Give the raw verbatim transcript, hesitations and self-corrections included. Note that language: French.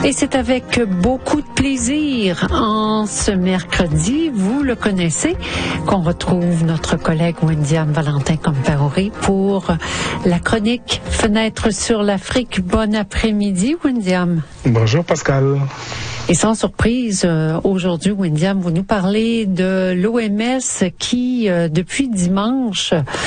Et c'est avec beaucoup de plaisir en ce mercredi, vous le connaissez, qu'on retrouve notre collègue Wendy-Anne Valentin-Compaoré pour la chronique Fenêtre sur l'Afrique. Bon après-midi, Wendy-Anne. Bonjour Pascal. Et sans surprise, euh, aujourd'hui, Wendy-Anne, vous nous parlez de l'O M S qui, euh, depuis dimanche,